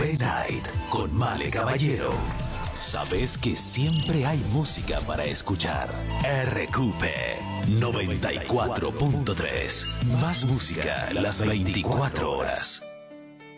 Night con Male Caballero. Sabes que siempre hay música para escuchar. RQP 94.3. Más música las 24 horas.